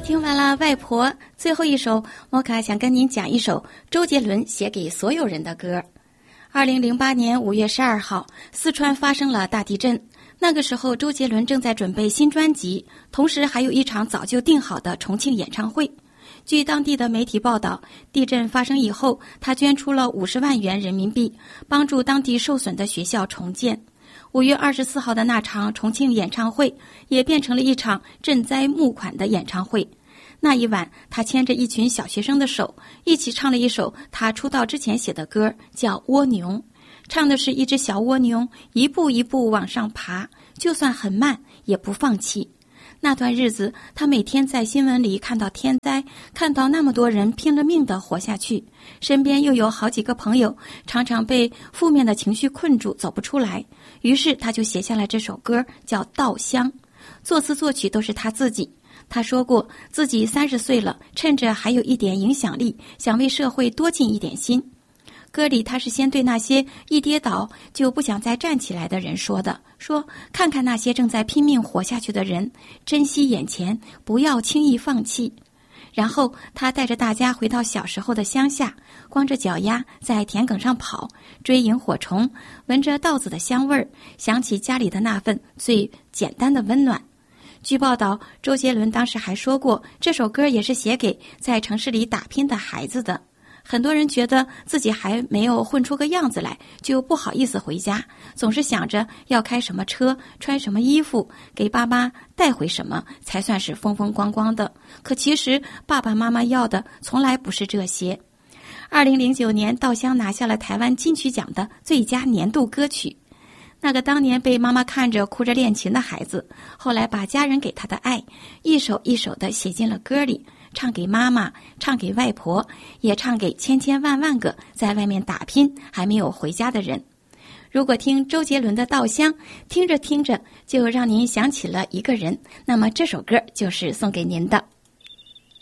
听完了外婆，最后一首摩卡想跟您讲一首周杰伦写给所有人的歌。2008年5月12号，四川发生了大地震。那个时候，周杰伦正在准备新专辑，同时还有一场早就定好的重庆演唱会。据当地的媒体报道，地震发生以后，他捐出了50万元人民币，帮助当地受损的学校重建。5月24号的那场重庆演唱会也变成了一场赈灾募款的演唱会。那一晚，他牵着一群小学生的手，一起唱了一首他出道之前写的歌，叫《蜗牛》。唱的是一只小蜗牛一步一步往上爬，就算很慢也不放弃。那段日子，他每天在新闻里看到天灾，看到那么多人拼了命地活下去，身边又有好几个朋友常常被负面的情绪困住，走不出来。于是他就写下了这首歌，叫《稻香》，作词作曲都是他自己。他说过，自己30岁了，趁着还有一点影响力，想为社会多尽一点心。歌里他是先对那些一跌倒就不想再站起来的人说的，说看看那些正在拼命活下去的人，珍惜眼前，不要轻易放弃。然后他带着大家回到小时候的乡下，光着脚丫在田埂上跑，追萤火虫，闻着稻子的香味儿，想起家里的那份最简单的温暖。据报道，周杰伦当时还说过，这首歌也是写给在城市里打拼的孩子的。很多人觉得自己还没有混出个样子来，就不好意思回家，总是想着要开什么车，穿什么衣服，给爸妈带回什么才算是风风光光的。可其实爸爸妈妈要的从来不是这些。2009年，稻香拿下了台湾金曲奖的最佳年度歌曲。那个当年被妈妈看着哭着练琴的孩子，后来把家人给他的爱一首一首地写进了歌里，唱给妈妈，唱给外婆，也唱给千千万万个在外面打拼还没有回家的人。如果听周杰伦的《稻香》，听着听着就让您想起了一个人，那么这首歌就是送给您的。